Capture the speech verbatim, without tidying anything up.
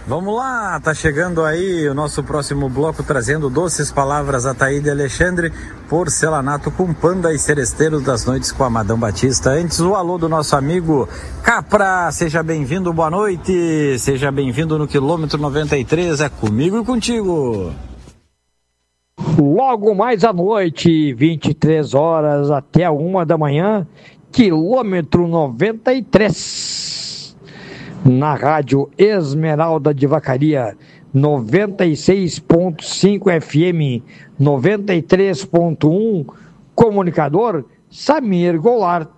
Vamos lá, tá chegando aí o nosso próximo bloco, trazendo doces palavras a Taíde Alexandre, porcelanato com panda e seresteiros das noites com a Madame Batista. Antes, o alô do nosso amigo Capra, seja bem-vindo, boa noite, seja bem-vindo no quilômetro noventa e três, é comigo e contigo. Logo mais à noite, vinte e três horas até a uma da manhã, quilômetro noventa e três. Na rádio Esmeralda de Vacaria, noventa e seis ponto cinco F M, noventa e três ponto um, comunicador Samir Goulart.